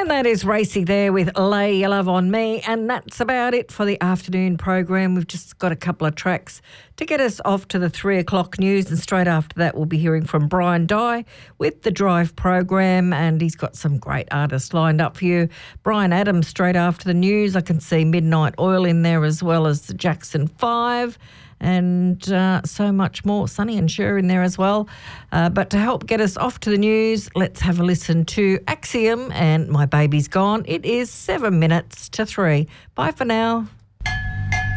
And that is Racy there with Lay Your Love on Me. And that's about it for the afternoon program. We've just got a couple of tracks to get us off to the 3 o'clock news. And straight after that, we'll be hearing from Brian Dye with the Drive program. And he's got some great artists lined up for you. Brian Adams straight after the news. I can see Midnight Oil in there as well as the Jackson 5. And so much more. Sonny and Cher in there as well. But to help get us off to the news, let's have a listen to Axiom and My Baby's Gone. It is 7 minutes to 3. Bye for now.